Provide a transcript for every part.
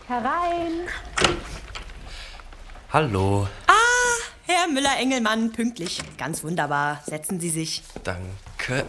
Herein! Hallo. Herr Müller-Engelmann, pünktlich. Ganz wunderbar. Setzen Sie sich. Danke.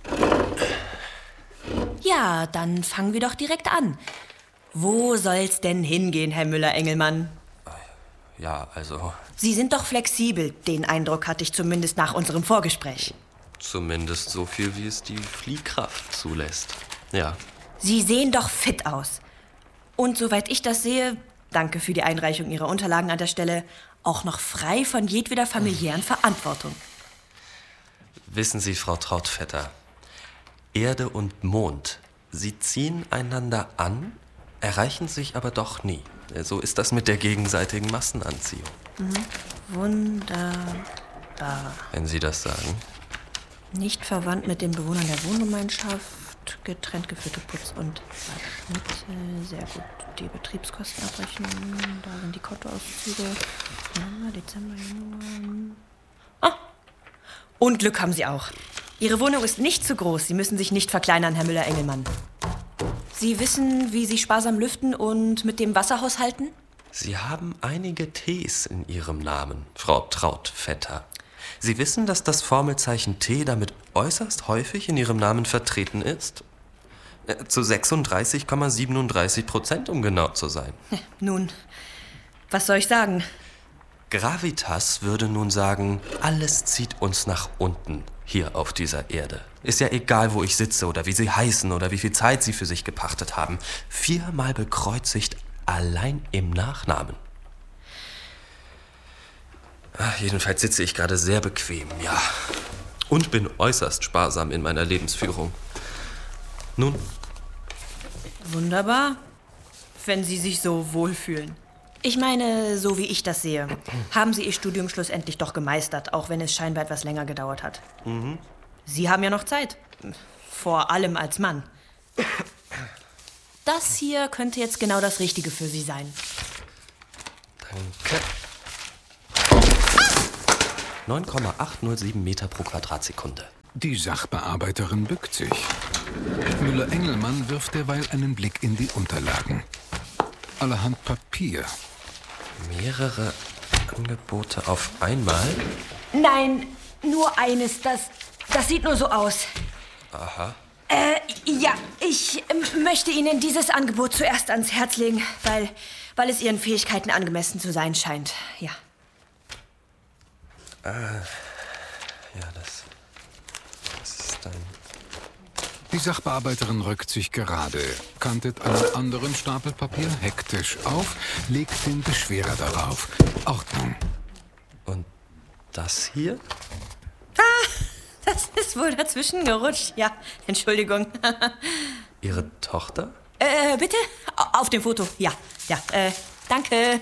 Ja, dann fangen wir doch direkt an. Wo soll's denn hingehen, Herr Müller-Engelmann? Ja, also Sie sind doch flexibel. Den Eindruck hatte ich zumindest nach unserem Vorgespräch. zumindest so viel, wie es die Fliehkraft zulässt. Ja. Sie sehen doch fit aus. Und soweit ich das sehe, danke für die Einreichung Ihrer Unterlagen an der Stelle, auch noch frei von jedweder familiären Verantwortung. Wissen Sie, Frau Trautvetter, Erde und Mond, sie ziehen einander an, erreichen sich aber doch nie. So ist das mit der gegenseitigen Massenanziehung. Wunderbar. Wenn Sie das sagen. Nicht verwandt mit den Bewohnern der Wohngemeinschaft, getrennt geführte Putz- und Waschmittel. Sehr gut. Die Betriebskostenabrechnung, da sind die Kontoauszüge. Januar, Dezember, Januar. Und Glück haben Sie auch. Ihre Wohnung ist nicht zu groß. Sie müssen sich nicht verkleinern, Herr Müller-Engelmann. Sie wissen, wie Sie sparsam lüften und mit dem Wasser haushalten? Sie haben einige Ts in Ihrem Namen, Frau Trautvetter. Sie wissen, dass das Formelzeichen T damit äußerst häufig in Ihrem Namen vertreten ist? Zu 36,37%, um genau zu sein. Nun, was soll ich sagen? Gravitas würde nun sagen, alles zieht uns nach unten hier auf dieser Erde. Ist ja egal, wo ich sitze oder wie Sie heißen oder wie viel Zeit Sie für sich gepachtet haben. 4-mal bekreuzigt allein im Nachnamen. Jedenfalls sitze ich gerade sehr bequem, ja. Und bin äußerst sparsam in meiner Lebensführung. Nun, Wunderbar, wenn Sie sich so wohlfühlen. Ich meine, so wie ich das sehe, haben Sie Ihr Studium schlussendlich doch gemeistert, auch wenn es scheinbar etwas länger gedauert hat. Sie haben ja noch Zeit. Vor allem als Mann. Das hier könnte jetzt genau das Richtige für Sie sein. danke. 9,807 Meter pro Quadratsekunde. Die Sachbearbeiterin bückt sich. Müller-Engelmann wirft derweil einen Blick in die Unterlagen. Allerhand Papier. Mehrere Angebote auf einmal? Nein, nur eines. Das sieht nur so aus. Aha. Ja, ich möchte Ihnen dieses Angebot zuerst ans Herz legen, weil es Ihren Fähigkeiten angemessen zu sein scheint. Ja. Ja, das ist ein... Die Sachbearbeiterin rückt sich gerade, kantet einen anderen Stapel Papier hektisch auf, legt den Beschwerer darauf. Ordnung. Und das hier? Das ist wohl dazwischen gerutscht. Ja, Entschuldigung. Ihre Tochter? Bitte? Auf dem Foto. Ja, danke.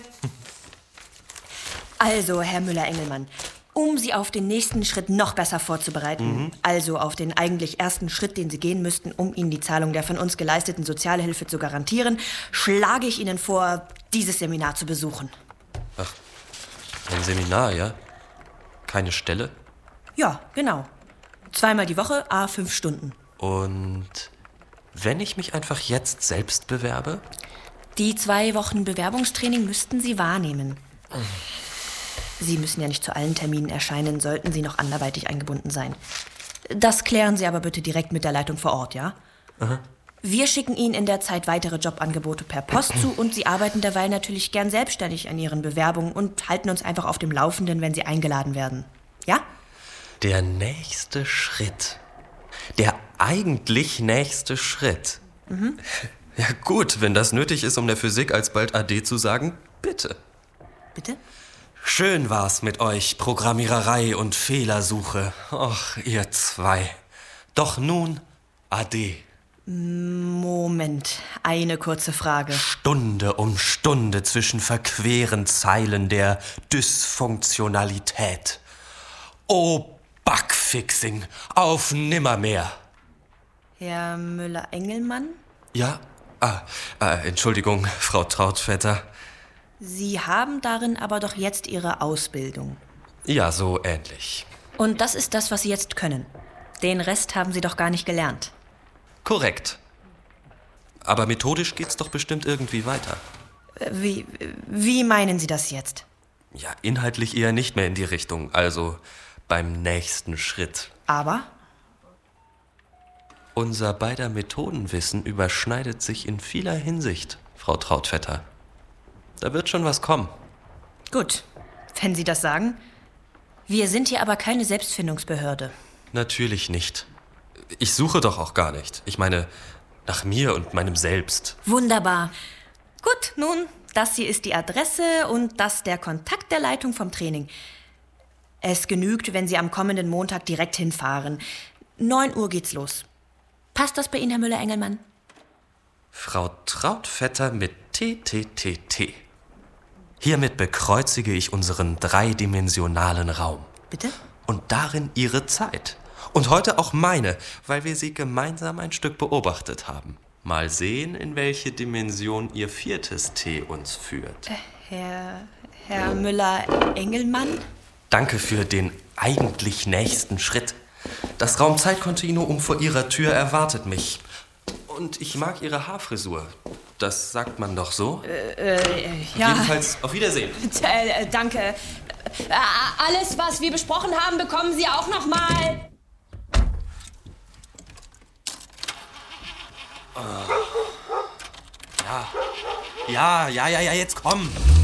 Also, Herr Müller-Engelmann, um Sie auf den nächsten Schritt noch besser vorzubereiten, also auf den eigentlich ersten Schritt, den Sie gehen müssten, um Ihnen die Zahlung der von uns geleisteten Sozialhilfe zu garantieren, schlage ich Ihnen vor, dieses Seminar zu besuchen. Ach, ein Seminar, ja? Keine Stelle? Ja, genau. 2-mal die Woche, 5 Stunden. Und wenn ich mich einfach jetzt selbst bewerbe? Die 2 Wochen Bewerbungstraining müssten Sie wahrnehmen. Sie müssen ja nicht zu allen Terminen erscheinen, sollten Sie noch anderweitig eingebunden sein. Das klären Sie aber bitte direkt mit der Leitung vor Ort, ja? Aha. Wir schicken Ihnen in der Zeit weitere Jobangebote per Post zu und Sie arbeiten derweil natürlich gern selbstständig an Ihren Bewerbungen und halten uns einfach auf dem Laufenden, wenn Sie eingeladen werden. Ja? Der nächste Schritt. Der eigentlich nächste Schritt. Ja gut, wenn das nötig ist, um der Physik alsbald Ade zu sagen, bitte. Bitte? Schön war's mit euch, Programmiererei und Fehlersuche. Och, ihr zwei. Doch nun, Ade. Moment, eine kurze Frage. Stunde um Stunde zwischen verqueren Zeilen der Dysfunktionalität. Oh, Bugfixing, auf nimmermehr. Herr Müller-Engelmann? Ja? Entschuldigung, Frau Trautvetter. Sie haben darin aber doch jetzt Ihre Ausbildung. Ja, so ähnlich. Und das ist das, was Sie jetzt können. Den Rest haben Sie doch gar nicht gelernt. Korrekt. Aber methodisch geht's doch bestimmt irgendwie weiter. Wie meinen Sie das jetzt? Ja, inhaltlich eher nicht mehr in die Richtung, also beim nächsten Schritt. Aber? Unser beider Methodenwissen überschneidet sich in vieler Hinsicht, Frau Trautvetter. Da wird schon was kommen. Gut, wenn Sie das sagen. Wir sind hier aber keine Selbstfindungsbehörde. Natürlich nicht. Ich suche doch auch gar nicht. Ich meine, nach mir und meinem Selbst. Wunderbar. Gut, nun, das hier ist die Adresse und das der Kontakt der Leitung vom Training. Es genügt, wenn Sie am kommenden Montag direkt hinfahren. 9 Uhr geht's los. Passt das bei Ihnen, Herr Müller-Engelmann? Frau Trautvetter mit TTTT. Hiermit bekreuzige ich unseren dreidimensionalen Raum. Bitte? Und darin Ihre Zeit. Und heute auch meine, weil wir sie gemeinsam ein Stück beobachtet haben. Mal sehen, in welche Dimension Ihr 4. T uns führt. Herr Müller-Engelmann? Danke für den eigentlich nächsten Schritt. Das Raumzeitkontinuum vor Ihrer Tür erwartet mich. Und ich mag Ihre Haarfrisur. Das sagt man doch so? Ja. Jedenfalls, auf Wiedersehen. Danke. Alles, was wir besprochen haben, bekommen Sie auch noch mal. Ja, jetzt komm.